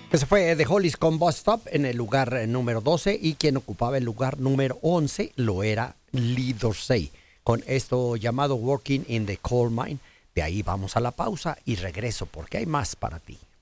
Ese fue The Hollies con Bus Stop en el lugar número 12 y quien ocupaba el lugar número 11 lo era Lee Dorsey con esto llamado Working in the Coal Mine. De ahí vamos a la pausa y regreso porque hay más para ti.